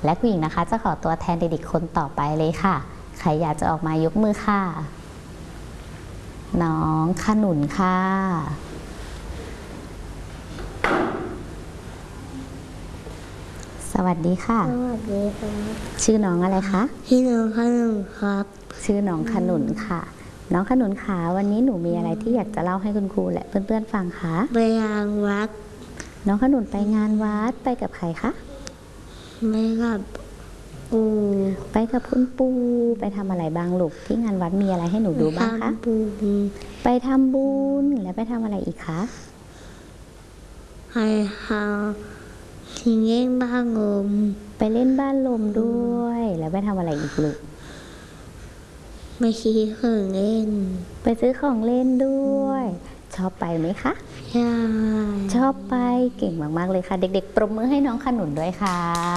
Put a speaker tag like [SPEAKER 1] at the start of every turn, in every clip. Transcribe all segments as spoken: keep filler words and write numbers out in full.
[SPEAKER 1] และคุณหญิงนะคะจะขอตัวแทนเด็กๆคนต่อไปเลยค่ะใครอยากจะออกมายกมือค่ะน้องขนุนค่ะสวัสดีค่ะ
[SPEAKER 2] สวัสดีครับ
[SPEAKER 1] ชื่อน้องอะไรคะ
[SPEAKER 2] ชื่อน้องขนุนครับ
[SPEAKER 1] ชื่อน้องขนุนค่ะน้องขนุนขาวันนี้หนูมีอะไรที่อยากจะเล่าให้คุณครูและเพื่อนๆฟังคะ
[SPEAKER 2] ไปงานวัด
[SPEAKER 1] น้องขนุนไปงานวัดไปกับใครคะ
[SPEAKER 2] ไปกับปู่
[SPEAKER 1] ไปกับคุณปู่ไปทำอะไรบ้างลูกที่งานวัดมีอะไรให้หนูดูบ้างคะไปทำบุญแล้วไปทำอะไรอีกคะ
[SPEAKER 2] ไปหาทิ้งเล่นบ้านลม
[SPEAKER 1] ไปเล่นบ้านลมด้วยแล้วไปทำอะไรอีกลูก
[SPEAKER 2] ไปซื้อของเล่น
[SPEAKER 1] ไปซื้อของเล่นด้วยชอบไปไหมคะ
[SPEAKER 2] ใช่
[SPEAKER 1] ชอบไปเก่งมากๆเลยค่ะเด็กๆปรบมือให้น้องขนุนด้วยค่ะ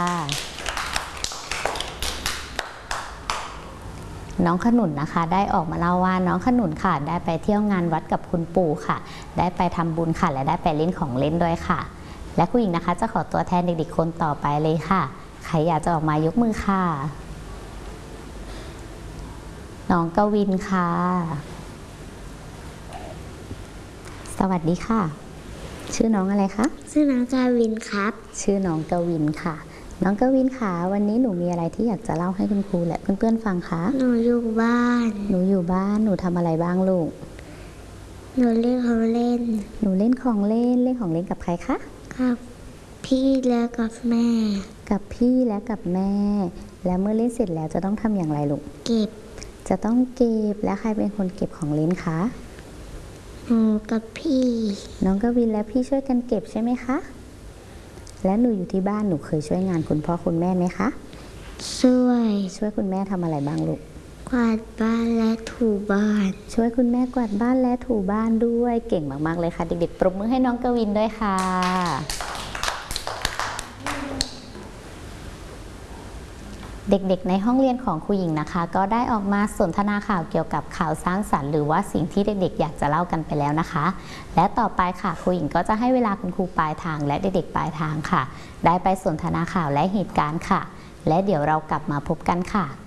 [SPEAKER 1] น้องขนุนนะคะได้ออกมาเล่าว่าน้องขนุนค่ะได้ไปเที่ยวงานวัดกับคุณปู่ค่ะได้ไปทำบุญค่ะและได้ไปเล่นของเล่นด้วยค่ะและคุณหญิงนะคะจะขอตัวแทนเด็กๆคนต่อไปเลยค่ะใครอยากจะออกมายกมือค่ะน้องกวินค่ะสวัสดีค่ะชื่อน้องอะไรคะ
[SPEAKER 2] ชื่อน้องกวินครับ
[SPEAKER 1] ชื่อน้องกวินค่ะน้องกวินค่ะวันนี้หนูมีอะไรที่อยากจะเล่าให้คุณครูและเพื่อนๆฟังคะ
[SPEAKER 2] หนูอยู่บ้าน
[SPEAKER 1] หนูอยู่บ้านหนูทำอะไรบ้างลูก
[SPEAKER 2] หนูเล่นของเล่น
[SPEAKER 1] หนูเล่นของเล่นเล่นของเล่นกับใครคะ
[SPEAKER 2] กับพี่และกับแม่
[SPEAKER 1] กับพี่และกับแม่แล้วเมื่อเล่นเสร็จแล้วจะต้องทำอย่างไรลูก
[SPEAKER 2] เก็บ
[SPEAKER 1] จะต้องเก็บและใครเป็นคนเก็บของเล่นคะ
[SPEAKER 2] หนูกับพี่
[SPEAKER 1] น้องกวินและพี่ช่วยกันเก็บใช่ไหมคะและหนูอยู่ที่บ้านหนูเคยช่วยงานคุณพ่อคุณแม่ไหมคะ
[SPEAKER 2] ช่วย
[SPEAKER 1] ช่วยคุณแม่ทำอะไรบ้างลูก
[SPEAKER 2] กวาดบ้านและถูบ้าน
[SPEAKER 1] ช่วยคุณแม่กวาดบ้านและถูบ้านด้วยเก่งมากๆเลยค่ะเด็กๆปรบมือให้น้องกวินด้วยค่ะเด็กๆในห้องเรียนของครูหญิงนะคะก็ได้ออกมาสนทนาข่าวเกี่ยวกับข่าวสร้างสรรค์หรือว่าสิ่งที่เด็กๆอยากจะเล่ากันไปแล้วนะคะและต่อไปค่ะครูหญิงก็จะให้เวลาคุณครูปลายทางและเด็กๆปลายทางค่ะได้ไปสนทนาข่าวและเหตุการณ์ค่ะและเดี๋ยวเรากลับมาพบกันค่ะ